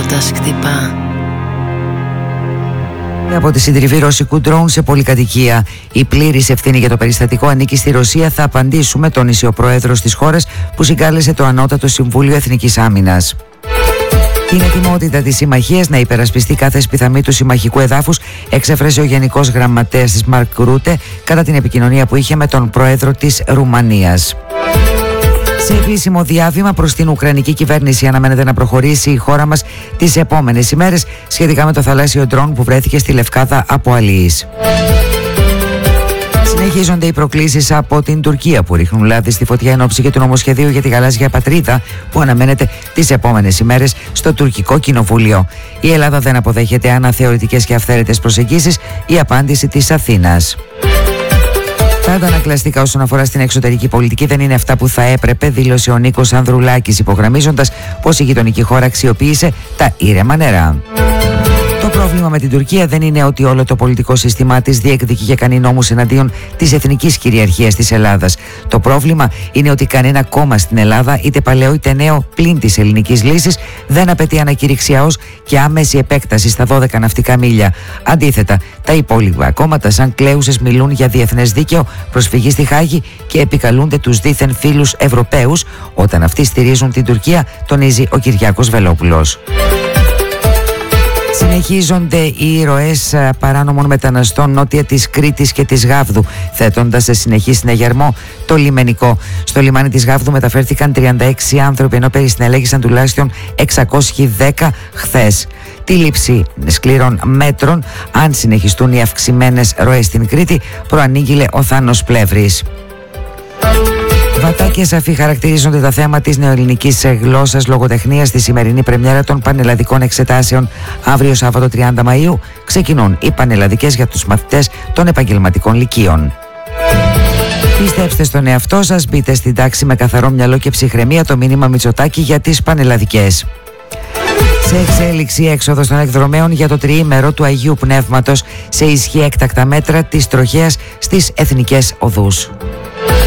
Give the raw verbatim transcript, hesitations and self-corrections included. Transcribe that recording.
νύχτας χτυπά. Από τη συντριβή ρωσικού ντρόουν σε πολυκατοικία. Η πλήρης ευθύνη για το περιστατικό ανήκει στη Ρωσία, θα απαντήσουμε, τόνισε ο πρόεδρος της χώρας που συγκάλεσε το Ανώτατο Συμβούλιο Εθνικής Άμυνας. Την ετοιμότητα της συμμαχίας να υπερασπιστεί κάθε σπιθαμή του συμμαχικού εδάφους εξέφρασε ο Γενικός Γραμματέας της Μαρκ Ρούτε κατά την επικοινωνία που είχε με τον πρόεδρο της Ρουμανίας. Σε επίσημο διάβημα προς την Ουκρανική κυβέρνηση αναμένεται να προχωρήσει η χώρα μας τις επόμενες ημέρες σχετικά με το θαλάσσιο ντρόουν που βρέθηκε στη Λευκάδα από αλιείς. Συνεχίζονται οι προκλήσεις από την Τουρκία που ρίχνουν λάδι στη φωτιά εν ώψη και του νομοσχεδίου για τη γαλάζια πατρίδα που αναμένεται τις επόμενες ημέρες στο τουρκικό κοινοβούλιο. Η Ελλάδα δεν αποδέχεται αναθεωρητικές και αυθαίρετες προσεγγίσεις, η απάντηση της Αθήνας. Τα αντανακλαστικά όσον αφορά στην εξωτερική πολιτική δεν είναι αυτά που θα έπρεπε, δήλωσε ο Νίκος Ανδρουλάκης, υπογραμμίζοντας πως η γειτονική χώρα αξιοποίησε τα ήρεμα νερά. Το πρόβλημα με την Τουρκία δεν είναι ότι όλο το πολιτικό σύστημά της διεκδικεί και κάνει νόμους εναντίον της εθνικής κυριαρχίας της Ελλάδας. Το πρόβλημα είναι ότι κανένα κόμμα στην Ελλάδα, είτε παλαιό είτε νέο, πλην της ελληνικής λύσης, δεν απαιτεί ανακηρυξιαώς και άμεση επέκταση στα δώδεκα ναυτικά μίλια. Αντίθετα, τα υπόλοιπα κόμματα, σαν κλέουσες, μιλούν για διεθνές δίκαιο, προσφυγή στη Χάγη και επικαλούνται τους δίθεν φίλους Ευρωπαίους όταν αυτοί στηρίζουν την Τουρκία, τονίζει ο Κυριάκος Βελόπουλος. Συνεχίζονται οι ροές παράνομων μεταναστών νότια της Κρήτης και της Γάβδου, θέτοντας σε συνεχή συναγερμό το λιμενικό. Στο λιμάνι της Γάβδου μεταφέρθηκαν τριάντα έξι άνθρωποι, ενώ περισυνελέγησαν τουλάχιστον εξακόσιοι δέκα χθες. Τη λήψη σκληρών μέτρων, αν συνεχιστούν οι αυξημένες ροές στην Κρήτη, προανήγγειλε ο Θάνος Πλεύρης. Βατά και σαφή χαρακτηρίζονται τα θέματα της νεοελληνικής γλώσσας λογοτεχνίας στη σημερινή πρεμιέρα των πανελλαδικών εξετάσεων. Αύριο Σάββατο τριάντα Μαΐου ξεκινούν οι πανελλαδικές για τους μαθητές των επαγγελματικών λυκείων. Πιστέψτε στον εαυτό σας, μπείτε στην τάξη με καθαρό μυαλό και ψυχραιμία, το μήνυμα Μητσοτάκη για τις πανελλαδικές. Σε εξέλιξη έξοδος των εκδρομέων για το τριήμερο του Αγίου Πνεύματος, σε ισχύ έκτακτα μέτρα της τροχέας στις εθνικές οδούς.